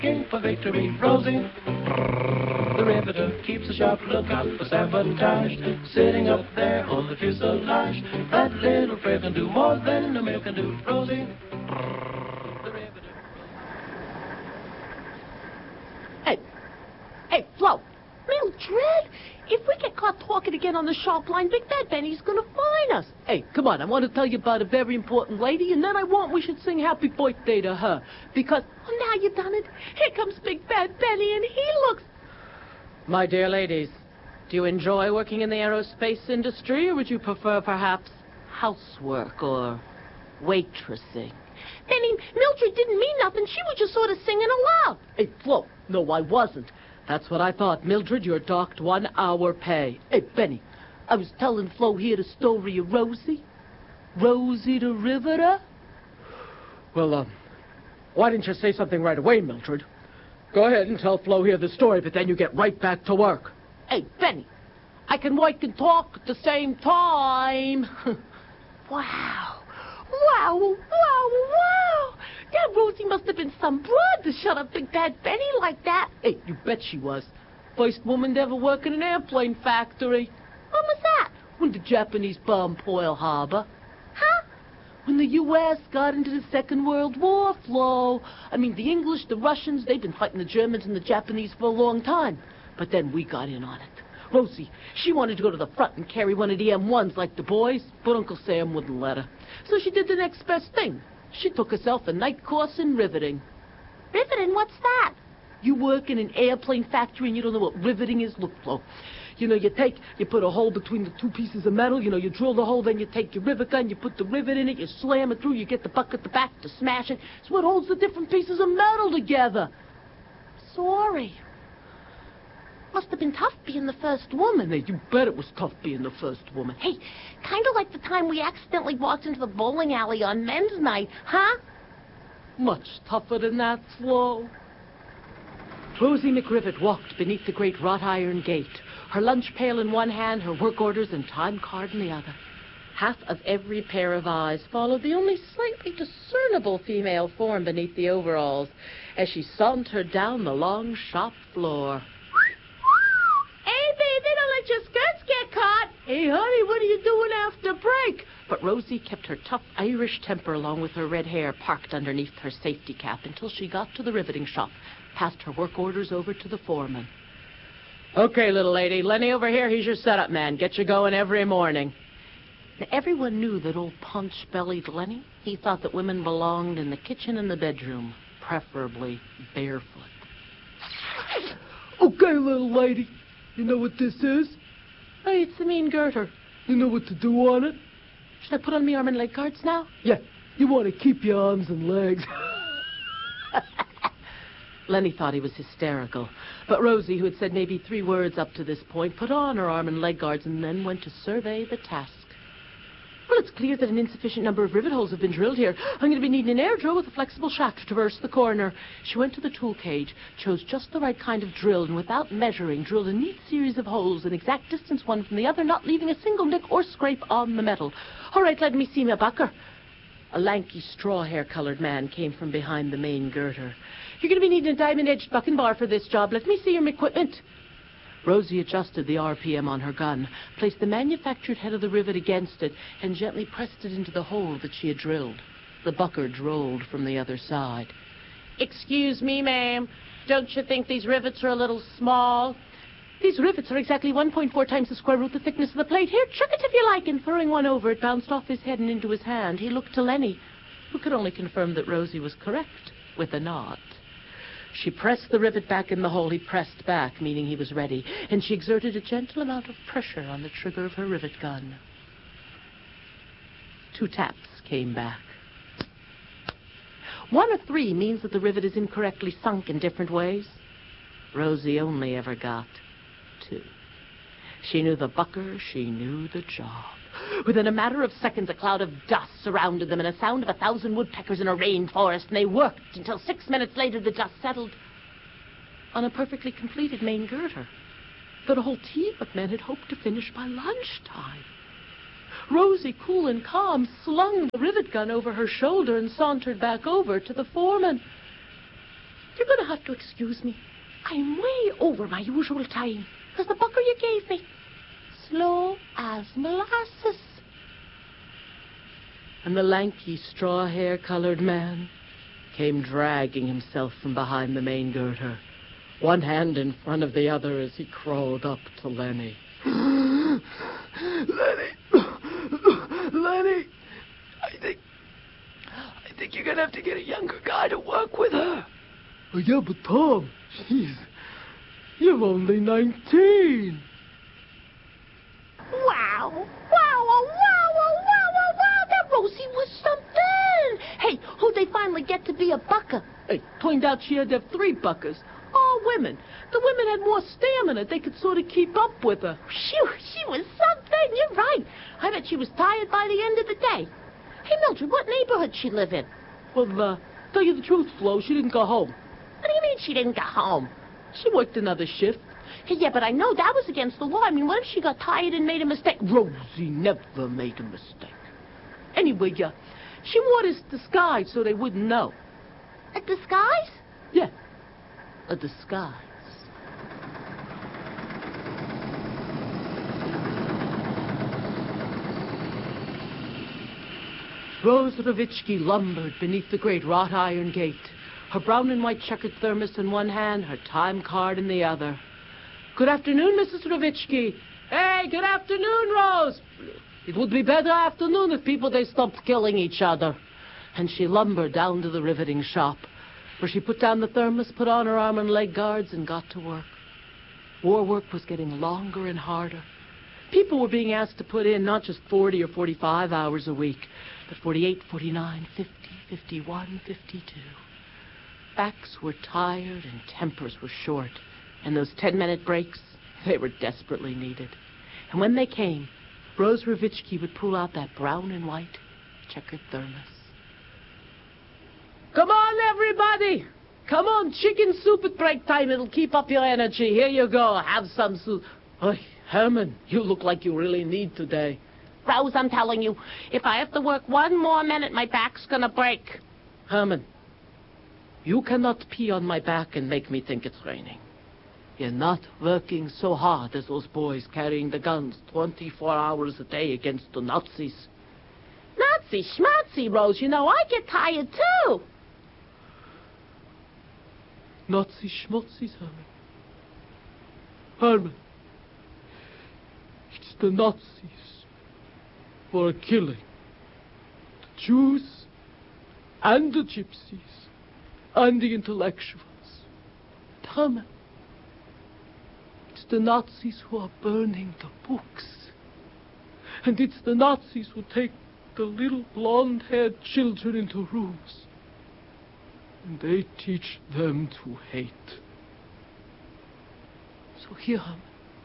looking for victory. Rosie, the riveter, keeps a sharp lookout for sabotage. Sitting up there on the fuselage, that little frail can do more than a male can do. Rosie, the riveter. Hey, Flo. Mildred, if we get caught talking again on the sharp line, Big Bad Benny's gonna fine us. Hey, come on, I want to tell you about a very important lady, and then we should sing happy birthday to her. Because, now you done it. Here comes Big Bad Benny, and he looks... My dear ladies, do you enjoy working in the aerospace industry, or would you prefer, perhaps, housework or waitressing? Benny, Mildred didn't mean nothing. She was just sort of singing aloud. Hey, Flo, no, I wasn't. That's what I thought. Mildred, you're docked 1 hour pay. Hey, Benny, I was telling Flo here the story of Rosie. Rosie the Riveter. Well, why didn't you say something right away, Mildred? Go ahead and tell Flo here the story, but then you get right back to work. Hey, Benny, I can work and talk at the same time. Wow. Wow. That Rosie must have been some broad to shut up Big Bad Benny like that. Hey, you bet she was. First woman to ever work in an airplane factory. When was that? When the Japanese bombed Pearl Harbor. Huh? When the U.S. got into the Second World War, Flo. I mean, the English, the Russians, they've been fighting the Germans and the Japanese for a long time. But then we got in on it. Rosie, she wanted to go to the front and carry one of the M1s like the boys, but Uncle Sam wouldn't let her. So she did the next best thing. She took herself a night course in riveting. Riveting? What's that? You work in an airplane factory and you don't know what riveting is? Look, Flo, you put a hole between the two pieces of metal, you drill the hole, then you take your rivet gun, you put the rivet in it, you slam it through, you get the bucket at the back to smash it. It's what holds the different pieces of metal together. Sorry. Must have been tough being the first woman. Hey, you bet it was tough being the first woman. Hey, kind of like the time we accidentally walked into the bowling alley on men's night, huh? Much tougher than that, Flo. Rosie McRivet walked beneath the great wrought iron gate, her lunch pail in one hand, her work orders and time card in the other. Half of every pair of eyes followed the only slightly discernible female form beneath the overalls as she sauntered down the long shop floor. Hey, baby, don't let your skirts get caught. Hey, honey, what are you doing after break? But Rosie kept her tough Irish temper along with her red hair parked underneath her safety cap until she got to the riveting shop, passed her work orders over to the foreman. Okay, little lady, Lenny over here, he's your setup man. Get you going every morning. Now, everyone knew that old punch-bellied Lenny. He thought that women belonged in the kitchen and the bedroom, preferably barefoot. Okay, little lady. You know what this is? Hey, it's the mean girder. You know what to do on it? Should I put on my arm and leg guards now? Yeah, you want to keep your arms and legs. Lenny thought he was hysterical. But Rosie, who had said maybe 3 words up to this point, put on her arm and leg guards and then went to survey the task. Well, it's clear that an insufficient number of rivet holes have been drilled here. I'm going to be needing an air drill with a flexible shaft to traverse the corner. She went to the tool cage, chose just the right kind of drill, and without measuring, drilled a neat series of holes, an exact distance one from the other, not leaving a single nick or scrape on the metal. All right, let me see my bucker. A lanky, straw-hair-colored man came from behind the main girder. You're going to be needing a diamond-edged bucking bar for this job. Let me see your equipment. Rosie adjusted the RPM on her gun, placed the manufactured head of the rivet against it, and gently pressed it into the hole that she had drilled. The buckard rolled from the other side. Excuse me, ma'am. Don't you think these rivets are a little small? These rivets are exactly 1.4 times the square root the thickness of the plate. Here, chuck it if you like. And throwing one over, it bounced off his head and into his hand. He looked to Lenny, who could only confirm that Rosie was correct, with a nod. She pressed the rivet back in the hole. He pressed back, meaning he was ready, and she exerted a gentle amount of pressure on the trigger of her rivet gun. 2 taps came back. 1 or 3 means that the rivet is incorrectly sunk in different ways. Rosie only ever got 2. She knew the bucker, she knew the job. Within a matter of seconds, a cloud of dust surrounded them and a sound of 1,000 woodpeckers in a rainforest, and they worked until 6 minutes later the dust settled on a perfectly completed main girder that a whole team of men had hoped to finish by lunchtime. Rosie, cool and calm, slung the rivet gun over her shoulder and sauntered back over to the foreman. You're going to have to excuse me. I'm way over my usual time, because the bucker you gave me, slow as molasses. And the lanky, straw-hair-colored man came dragging himself from behind the main girder, one hand in front of the other as he crawled up to Lenny. Lenny, I think you're gonna have to get a younger guy to work with her. Oh, yeah, but Tom, jeez, you're only 19. Wow, that Rosie was something. Hey, who'd they finally get to be a bucker? Hey, turned out she had to have 3 buckers. All women. The women had more stamina. They could sort of keep up with her. Phew, she was something. You're right. I bet she was tired by the end of the day. Hey, Mildred, what neighborhood she live in? Well, tell you the truth, Flo, she didn't go home. What do you mean she didn't go home? She worked another shift. Yeah, but I know that was against the law. I mean, what if she got tired and made a mistake? Rosie never made a mistake. Anyway, she wore this disguise so they wouldn't know. A disguise? Yeah, a disguise. Rose Ravitsky lumbered beneath the great wrought iron gate, her brown and white checkered thermos in one hand, her time card in the other. Good afternoon, Mrs. Ravitsky. Hey, good afternoon, Rose. It would be better afternoon if people, they stopped killing each other. And she lumbered down to the riveting shop, where she put down the thermos, put on her arm and leg guards, and got to work. War work was getting longer and harder. People were being asked to put in not just 40 or 45 hours a week, but 48, 49, 50, 51, 52. Backs were tired and tempers were short, and those 10-minute breaks, they were desperately needed. And when they came, Rose Ravitsky would pull out that brown and white checkered thermos. Come on, everybody! Come on, chicken soup at break time. It'll keep up your energy. Here you go. Have some soup. Oh, Herman, you look like you really need today. Rose, I'm telling you, if I have to work one more minute, my back's gonna break. Herman, you cannot pee on my back and make me think it's raining. You're not working so hard as those boys carrying the guns 24 hours a day against the Nazis. Nazi schmatzi, Rose, you know, I get tired too. Nazi schmutzi, Herman. Herman, it's the Nazis who are killing the Jews and the gypsies and the intellectuals. Herman, it's the Nazis who are burning the books. And it's the Nazis who take the little blonde-haired children into rooms. And they teach them to hate. So here, Herman,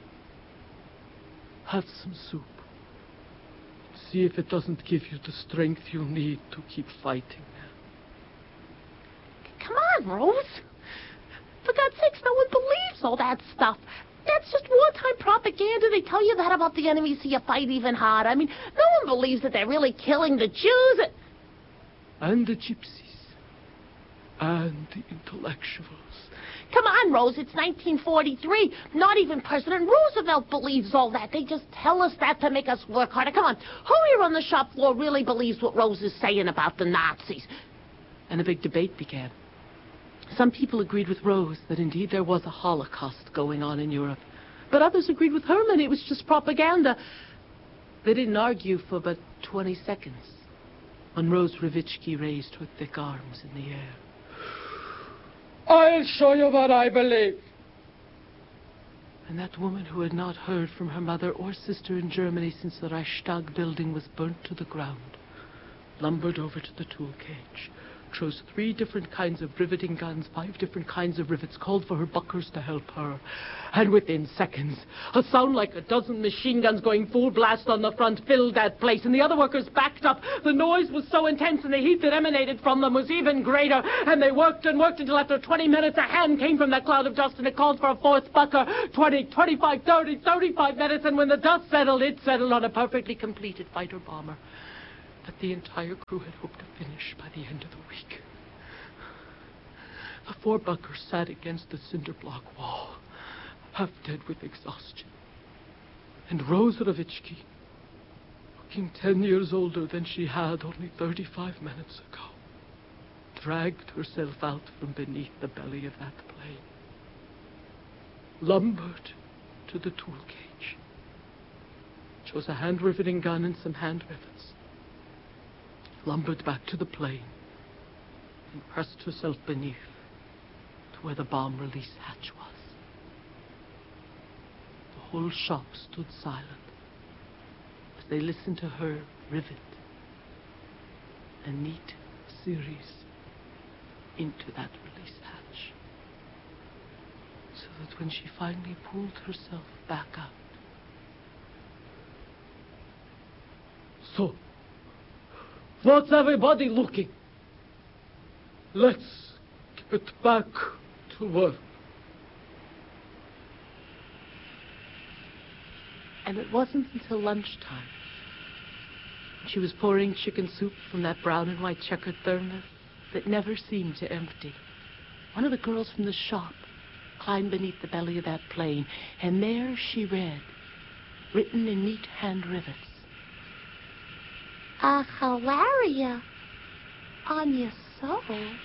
have some soup. See if it doesn't give you the strength you need to keep fighting. Come on, Rose. For God's sakes, no one believes all that stuff. That's just wartime propaganda. They tell you that about the enemy so you fight even harder. I mean, no one believes that they're really killing the Jews. And the gypsies. And the intellectuals. Come on, Rose, it's 1943. Not even President Roosevelt believes all that. They just tell us that to make us work harder. Come on, who here on the shop floor really believes what Rose is saying about the Nazis? And a big debate began. Some people agreed with Rose that indeed there was a Holocaust going on in Europe. But others agreed with Herman. It was just propaganda. They didn't argue for but 20 seconds when Rose Ravitsky raised her thick arms in the air. I'll show you what I believe. And that woman who had not heard from her mother or sister in Germany since the Reichstag building was burnt to the ground, lumbered over to the tool cage, chose 3 different kinds of riveting guns, 5 different kinds of rivets, called for her buckers to help her. And within seconds, a sound like a dozen machine guns going full blast on the front filled that place, and the other workers backed up. The noise was so intense, and the heat that emanated from them was even greater. And they worked and worked until after 20 minutes, a hand came from that cloud of dust, and it called for a 4th bucker. 20, 25, 30, 35 minutes, and when the dust settled, it settled on a perfectly completed fighter bomber that the entire crew had hoped to finish by the end of the week. The four buckers sat against the cinder block wall, half dead with exhaustion. And Rosa Ravitsky, looking 10 years older than she had only 35 minutes ago, dragged herself out from beneath the belly of that plane, lumbered to the tool cage, chose a hand-riveting gun and some hand rivets, lumbered back to the plane, and pressed herself beneath to where the bomb release hatch was. The whole shop stood silent as they listened to her rivet a neat series into that release hatch, so that when she finally pulled herself back out. So, what's everybody looking? Let's get back to work. And it wasn't until lunchtime, when she was pouring chicken soup from that brown and white checkered thermos that never seemed to empty, one of the girls from the shop climbed beneath the belly of that plane, and there she read, written in neat hand rivets, "A Hilaria on your soul."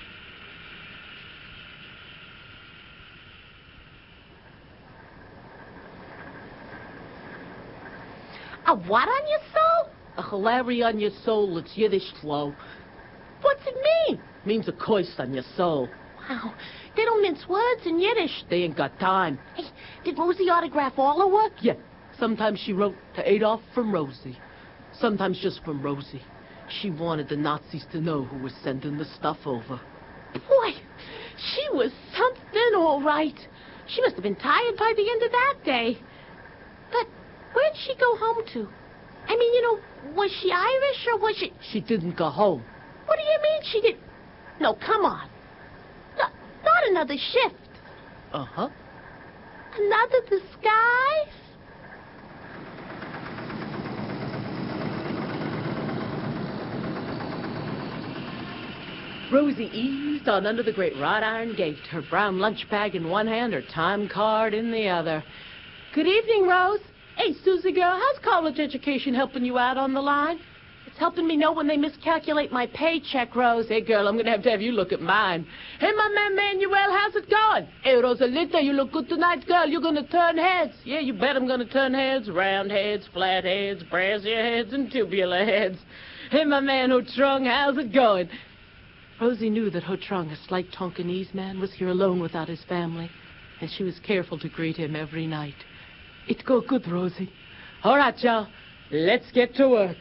A what on your soul? A Hilaria on your soul. It's Yiddish, Flo. What's it mean? Means a curse on your soul. Wow. They don't mince words in Yiddish. They ain't got time. Hey, did Rosie autograph all her work? Yeah. Sometimes she wrote to Adolf from Rosie. Sometimes just from Rosie. She wanted the Nazis to know who was sending the stuff over. Boy, she was something all right. She must have been tired by the end of that day. But where'd she go home to? I mean, was she Irish or was she... She didn't go home. What do you mean she did? No, come on. Not another shift. Uh-huh. Another disguise? Rosie eased on under the great wrought iron gate, her brown lunch bag in one hand, her time card in the other. Good evening, Rose. Hey, Susie girl, how's college education helping you out on the line? It's helping me know when they miscalculate my paycheck, Rose. Hey, girl, I'm going to have you look at mine. Hey, my man Manuel, how's it going? Hey, Rosalita, you look good tonight, girl. You're going to turn heads. Yeah, you bet I'm going to turn heads. Round heads, flat heads, brassiere heads, and tubular heads. Hey, my man Ho-Trung, how's it going? Rosie knew that Ho-Trung, a slight Tonkinese man, was here alone without his family, and she was careful to greet him every night. It go good, Rosie. All right, y'all. Let's get to work.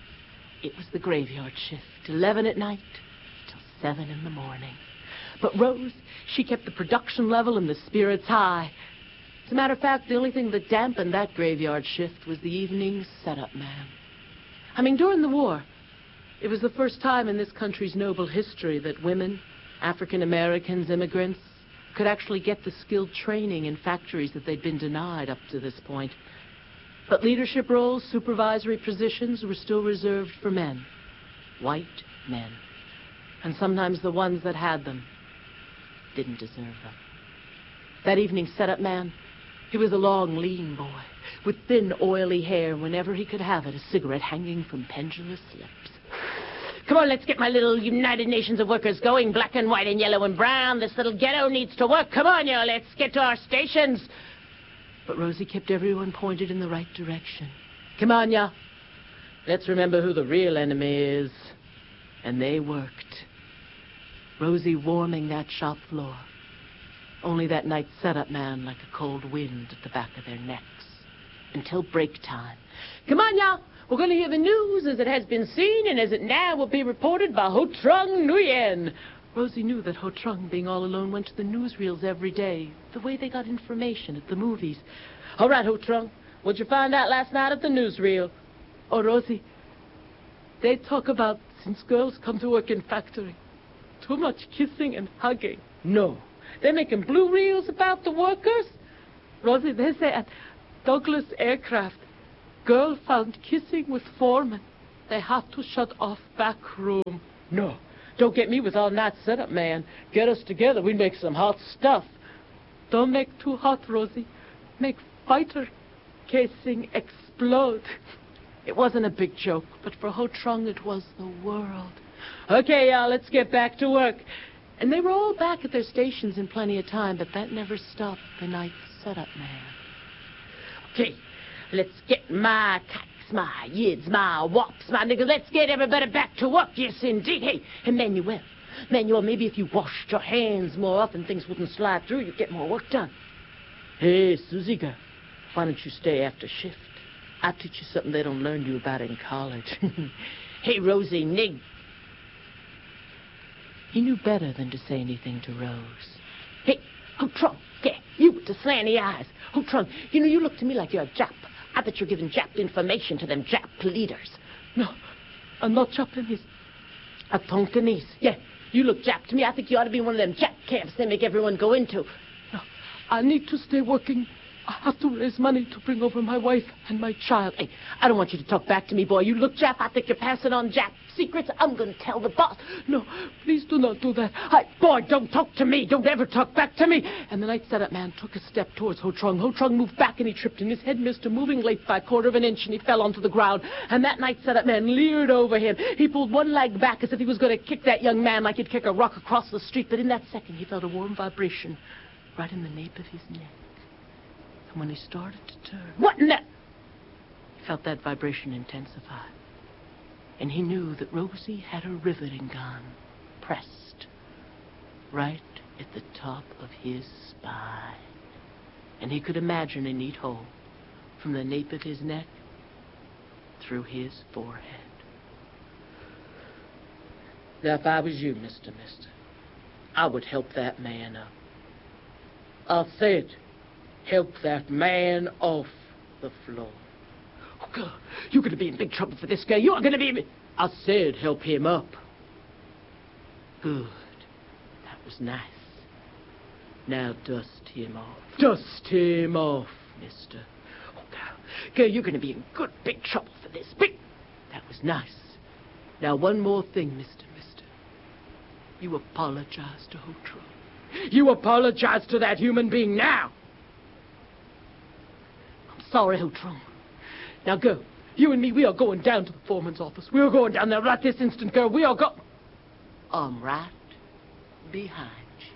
It was the graveyard shift, 11 at night till 7 in the morning. But Rose, she kept the production level and the spirits high. As a matter of fact, the only thing that dampened that graveyard shift was the evening setup man. I mean, during the war, it was the first time in this country's noble history that women, African Americans, immigrants, could actually get the skilled training in factories that they'd been denied up to this point. But leadership roles, supervisory positions were still reserved for men. White men. And sometimes the ones that had them didn't deserve them. That evening setup man, he was a long, lean boy with thin, oily hair, whenever he could have it, a cigarette hanging from pendulous lips. Come on, let's get my little United Nations of Workers going, black and white and yellow and brown. This little ghetto needs to work. Come on, y'all, let's get to our stations. But Rosie kept everyone pointed in the right direction. Come on, y'all. Let's remember who the real enemy is. And they worked. Rosie warming that shop floor. Only that night setup man like a cold wind at the back of their necks. Until break time. Come on, y'all. We're going to hear the news as it has been seen and as it now will be reported by Ho-Trung Nguyen. Rosie knew that Ho-Trung, being all alone, went to the newsreels every day, the way they got information at the movies. All right, Ho-Trung, what'd you find out last night at the newsreel? Oh, Rosie, they talk about since girls come to work in factory, too much kissing and hugging. No, they're making blue reels about the workers. Rosie, they say at Douglas Aircraft, girl found kissing with foreman. They have to shut off back room. No, Don't get me with all night setup, man. Get us together, we make some hot stuff. Don't make too hot, Rosie. Make fighter casing explode. It wasn't a big joke, but for Ho Trung it was the world. Okay, y'all, let's get back to work. And they were all back at their stations in plenty of time, but that never stopped the night setup man. Okay, let's get my cats, my yids, my wops, my niggas. Let's get everybody back to work, yes, indeed. Hey, Emmanuel, maybe if you washed your hands more often, things wouldn't slide through. You'd get more work done. Hey, Susie girl, why don't you stay after shift? I'll teach you something they don't learn you about in college. Hey, Rosie, nig. He knew better than to say anything to Rose. Hey, Ho Trung, yeah, you with the slanty eyes. Ho Trung, you look to me like you're a Jap. I bet you're giving Jap information to them Jap leaders. No, I'm not Japanese. I'm Tonkinese. Yeah, you look Jap to me. I think you ought to be one of them Jap camps they make everyone go into. No, I need to stay working. I have to raise money to bring over my wife and my child. Hey, I don't want you to talk back to me, boy. You look Jap. I think you're passing on Jap secrets. I'm going to tell the boss. No, please do not do that. Boy, don't talk to me. Don't ever talk back to me. And the night setup man took a step towards Ho Trung. Ho Trung moved back and he tripped, and his head missed him, moving late by a quarter of an inch, and he fell onto the ground. And that night setup man leered over him. He pulled one leg back as if he was going to kick that young man like he'd kick a rock across the street. But in that second, he felt a warm vibration right in the nape of his neck. And when he started to turn... What in that... He felt that vibration intensify. And he knew that Rosie had her riveting gun pressed right at the top of his spine. And he could imagine a neat hole from the nape of his neck through his forehead. Now, if I was you, Mister, I would help that man up. I said, help that man off the floor. Oh, God, you're going to be in big trouble for this guy. You're going to be... I said, help him up. Good. That was nice. Now dust him off. Dust him off, mister. Oh, God, you're going to be in good big trouble for this. That was nice. Now, one more thing, mister. You apologize to Ho Trung. You apologize to that human being now. I'm sorry, Ho Trung. Now, girl, you and me, we are going down to the foreman's office. We are going down there right this instant, girl. We are go... I'm right behind you.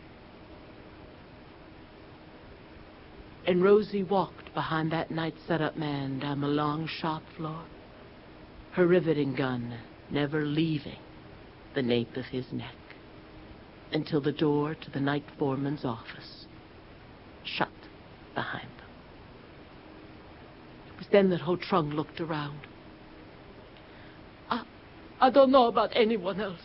And Rosie walked behind that night setup man down the long shop floor, her riveting gun never leaving the nape of his neck, until the door to the night foreman's office shut behind them. It was then that Ho Trung looked around. I don't know about anyone else,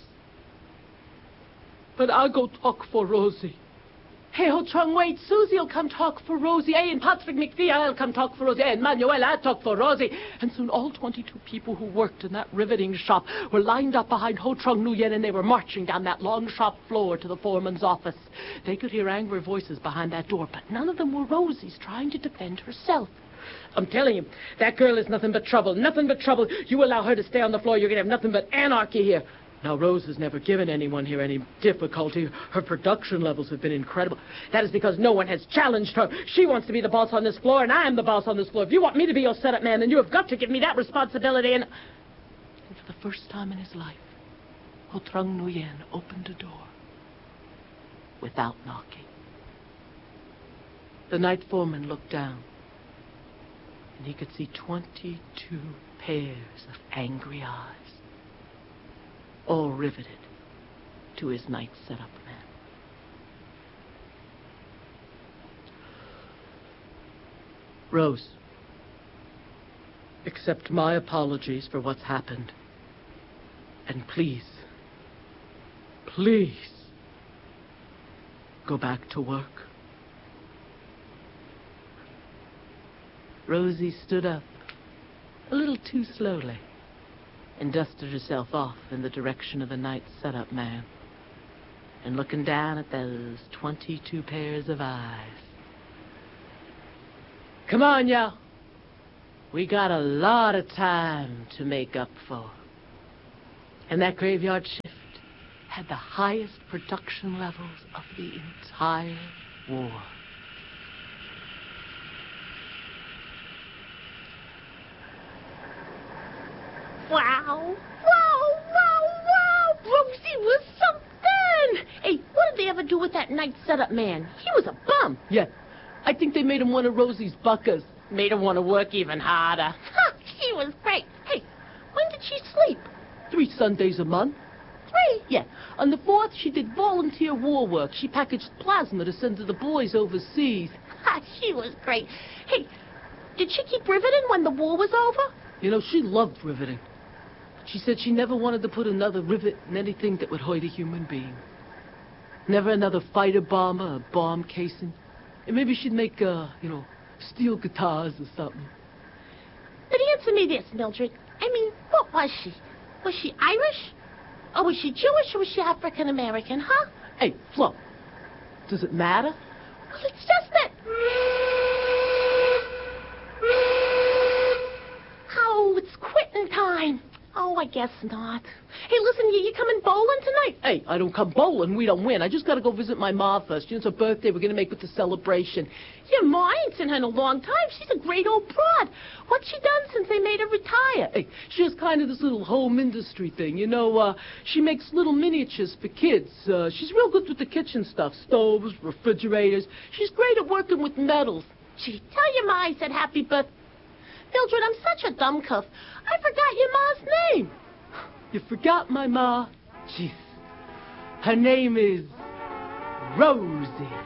but I'll go talk for Rosie. Hey, Ho Trung, wait. Susie will come talk for Rosie. Hey, and Patrick McPhee, I'll come talk for Rosie. Hey, and Manuel, I'll talk for Rosie. And soon all 22 people who worked in that riveting shop were lined up behind Ho Trung Nguyen, and they were marching down that long shop floor to the foreman's office. They could hear angry voices behind that door, but none of them were Rosie's trying to defend herself. I'm telling you, that girl is nothing but trouble. Nothing but trouble. You allow her to stay on the floor, you're going to have nothing but anarchy here. Now, Rose has never given anyone here any difficulty. Her production levels have been incredible. That is because no one has challenged her. She wants to be the boss on this floor, and I am the boss on this floor. If you want me to be your setup man, then you have got to give me that responsibility. And for the first time in his life, Ho Trung Nguyen opened a door without knocking. The night foreman looked down, and he could see 22 pairs of angry eyes, all riveted to his night setup man. Rose, accept my apologies for what's happened. And please, go back to work. Rosie stood up, a little too slowly, and dusted herself off in the direction of the night setup man, and looking down at those 22 pairs of eyes. Come on, y'all. We got a lot of time to make up for. And that graveyard shift has had the highest production levels of the entire war. Wow. Rosie was something. Hey, what did they ever do with that night setup man? He was a bum. Yeah, I think they made him one of Rosie's buckers. Made him want to work even harder. She was great. Hey, when did she sleep? 3 Sundays a month. 3? Yeah. On the 4th, she did volunteer war work. She packaged plasma to send to the boys overseas. She was great. Hey, did she keep riveting when the war was over? You know, she loved riveting. She said she never wanted to put another rivet in anything that would hurt a human being. Never another fighter bomber or bomb casing. And maybe she'd make, steel guitars or something. But answer me this, Mildred. I mean, what was she? Was she Irish? Or was she Jewish or was she African American, huh? Hey, Flo, does it matter? Well, it's just that... Oh, it's quitting time. Oh, I guess not. Hey, listen, you coming bowling tonight? Hey, I don't come bowling. We don't win. I just got to go visit my ma first. You know, it's her birthday. We're going to make it the celebration. Your ma ain't seen her in a long time. She's a great old broad. What's she done since they made her retire? Hey, she has kind of this little home industry thing. You know, she makes little miniatures for kids. She's real good with the kitchen stuff. Stoves, refrigerators. She's great at working with metals. Gee, tell your ma I said happy birthday. Mildred, I'm such a dumb cuff. I forgot your ma's name. You forgot my ma? Jeez. Her name is Rosie.